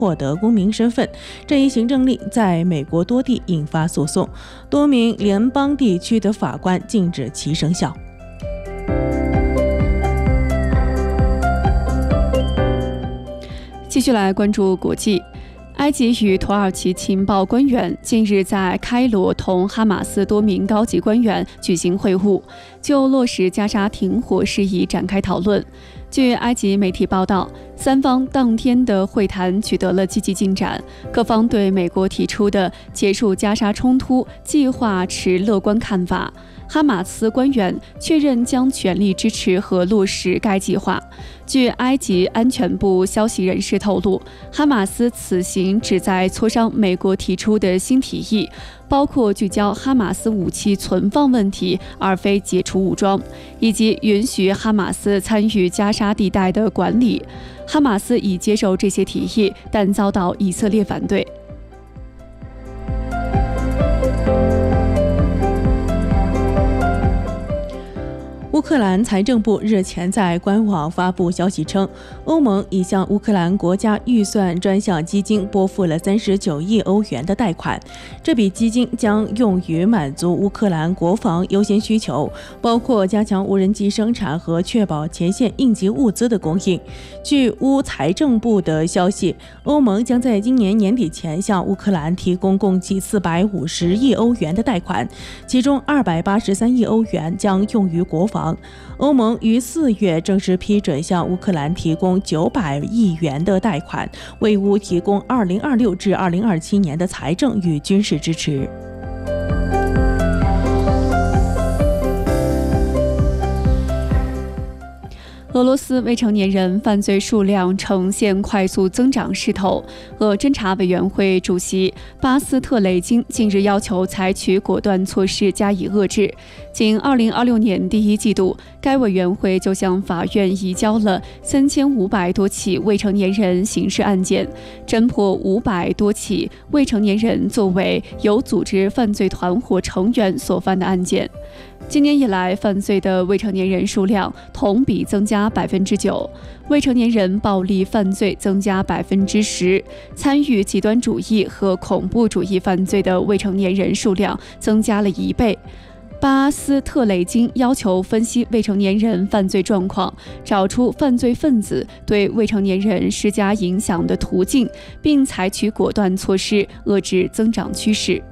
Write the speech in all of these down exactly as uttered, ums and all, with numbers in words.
获得公民身份。这一行政令在美国多地引发诉讼，多名联邦地区的法官禁止其生效。 继续来关注国际。埃及与土耳其情报官员近日在开罗同哈马斯多名高级官员举行会晤，就落实加沙停火事宜展开讨论。据埃及媒体报道，三方当天的会谈取得了积极进展，各方对美国提出的结束加沙冲突计划持乐观看法。哈马斯官员确认将全力支持和落实该计划。据埃及安全部消息人士透露，哈马斯此行旨在磋商美国提出的新提议，包括聚焦哈马斯武器存放问题，而非解除武装，以及允许哈马斯参与加沙地带的管理。哈马斯已接受这些提议，但遭到以色列反对。 乌克兰财政部日前在官网发布消息称，欧盟已向乌克兰国家预算专项基金拨付了三十九亿欧元的贷款，这笔基金将用于满足乌克兰国防优先需求，包括加强无人机生产和确保前线应急物资的供应。据乌财政部的消息，欧盟将在今年年底前向乌克兰提供共计四百五十亿欧元的贷款，其中二百八十三亿欧元将用于国防。欧盟于四月正式批准向乌克兰提供九百亿元的贷款，为乌提供二零二六至二零二七年的财政与军事支持。 俄罗斯未成年人犯罪数量呈现快速增长势头。俄侦查委员会主席巴斯特雷金近日要求采取果断措施加以遏制。仅二零二六年第一季度，该委员会就向法院移交了三千五百多起未成年人刑事案件，侦破五百多起未成年人作为有组织犯罪团伙成员所犯的案件。今年以来，犯罪的未成年人数量同比增加百分之九，未成年人暴力犯罪增加百分之十，参与极端主义和恐怖主义犯罪的未成年人数量增加了一倍。巴斯特雷金要求分析未成年人犯罪状况，找出犯罪分子对未成年人施加影响的途径，并采取果断措施遏制增长趋势。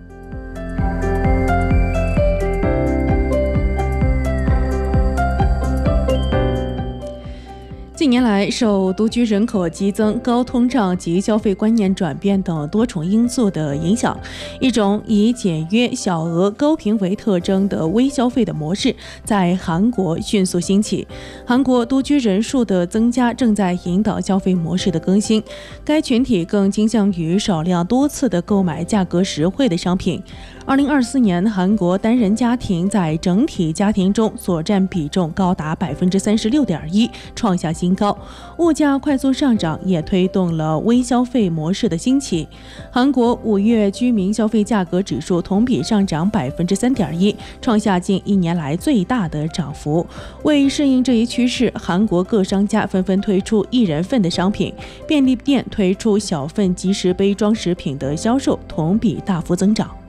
近年来，受独居人口激增、高通胀及消费观念转变等多重因素的影响，一种以简约、小额、高频为特征的微消费的模式在韩国迅速兴起。韩国独居人数的增加正在引导消费模式的更新，该群体更倾向于少量多次的购买价格实惠的商品。二零二四年，韩国单人家庭在整体家庭中所占比重高达百分之三十六点一，创下新高。物价快速上涨也推动了微消费模式的兴起。韩国五月居民消费价格指数同比上涨百分之三点一，创下近一年来最大的涨幅。为适应这一趋势，韩国各商家纷纷推出一人份的商品，便利店推出小份即食杯装食品的销售同比大幅增长。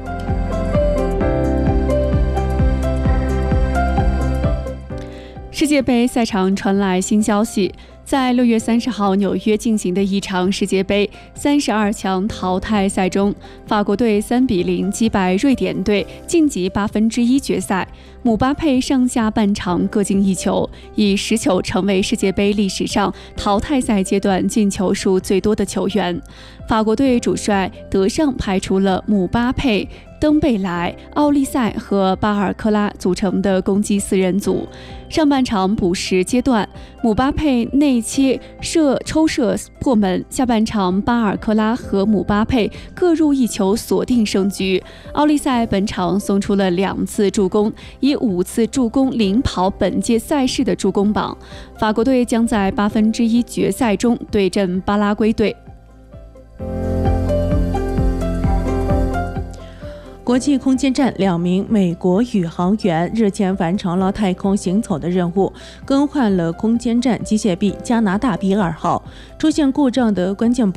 世界杯赛场传来新消息，在六月三十号纽约进行的一场世界杯三十二强淘汰赛中，法国队三比零击败瑞典队，晋级八分之一决赛。姆巴佩上下半场各进一球，以十球成为世界杯历史上淘汰赛阶段进球数最多的球员。法国队主帅德尚派出了姆巴佩、登贝莱、奥利塞和巴尔科拉组成的攻击四人组。上半场补时阶段，姆巴佩内切射抽射破门，下半场巴尔科拉和姆巴佩各入一球锁定胜局。奥利塞本场送出了两次助攻，以五次助攻领跑本届赛事的助攻榜。法国队将在八分之一决赛中对阵巴拉圭队。 国际空间站两名美国宇航员日前完成了太空行走的任务，更换了空间站机械臂加拿大 B 二号。出现故障的关键部